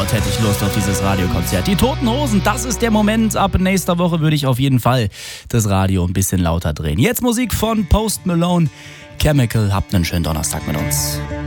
Gott, hätte ich Lust auf dieses Radiokonzert. Die Toten Hosen, das ist der Moment. Ab nächster Woche würde ich auf jeden Fall das Radio ein bisschen lauter drehen. Jetzt Musik von Post Malone, Chemical. Habt einen schönen Donnerstag mit uns.